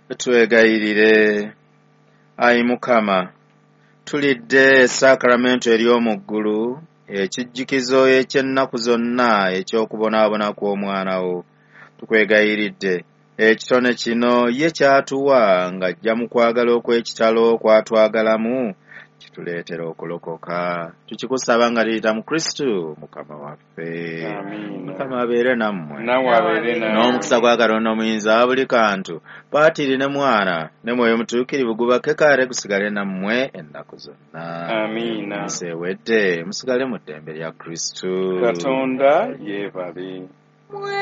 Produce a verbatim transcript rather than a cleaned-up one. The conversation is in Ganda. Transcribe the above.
Twegayirire. Ayi Mukama, tulidde esakramento ery'omu ggulu, ekijjukizo eky'ennaku zonna eky'okubonaabona kw'omwana wo. Tukwegayiridde ekitone kino ye kyatuwa ng'ajja mu kwagala okw'ekitalo kwatwagalamu kituleetera okulokoka. Tukikusaba nga liyita mu Kristo Mukama waffe. Mukama abeere nammwe. N'omukisa gwa Katonda omuyinza wa buli kantu, Paatiri ne Mwana ne Mwoyo Mutuukirivu gubake kale gusigale nammwe ennaku zonna. Musewedde musigale mu ddembe lya Kristo. Katonda yeebale.